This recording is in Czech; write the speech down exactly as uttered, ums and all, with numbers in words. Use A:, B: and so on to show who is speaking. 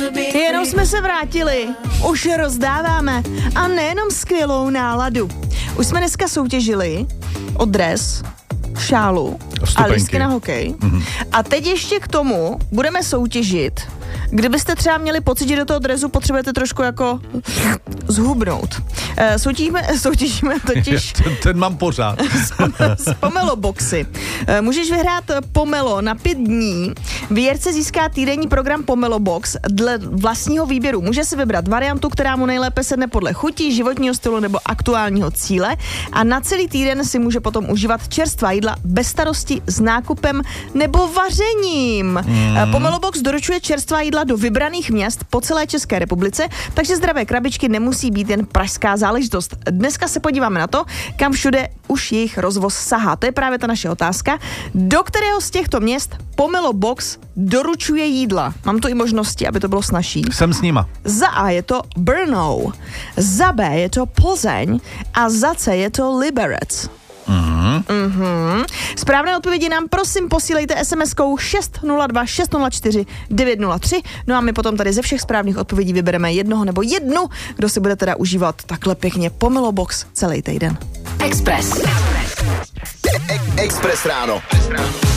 A: Jenom jsme se vrátili, už rozdáváme a nejenom skvělou náladu. Už jsme dneska soutěžili o dres, šálu a lístky na hokej. Mm-hmm. A teď ještě k tomu budeme soutěžit. Kdybyste třeba měli pocit, že do toho dresu potřebujete trošku jako zhubnout. E, soutěžíme, soutěžíme totiž...
B: ten, ten mám pořád.
A: z Pomelo boxy. E, můžeš vyhrát Pomelo na pět dní. Výherce získá týdenní program Pomelo Box dle vlastního výběru. Může si vybrat variantu, která mu nejlépe sedne podle chutí, životního stylu nebo aktuálního cíle. A na celý týden si může potom užívat čerstvá jídla bez starosti s nákupem nebo vařením. Mm. E, Pomelo Box doručuje čerstvá jídla do vybraných měst po celé České republice, takže zdravé krabičky nemusí být jen pražská záležitost. Dneska se podíváme na to, kam všude už jejich rozvoz sahá. To je právě ta naše otázka. Do kterého z těchto měst Pomelo Box doručuje jídla? Mám tu i možnosti, aby to bylo snazší.
B: Jsem s nima.
A: Za A je to Brno, za B je to Plzeň a za C je to Liberec.
B: Mm-hmm.
A: Mm-hmm. Správné odpovědi nám prosím posílejte es em eskou šest nula dva šest nula čtyři devět nula tři. No a my potom tady ze všech správných odpovědí vybereme jednoho nebo jednu, kdo si bude teda užívat takhle pěkně Pomelo Box celý týden.
C: Express. Express ráno.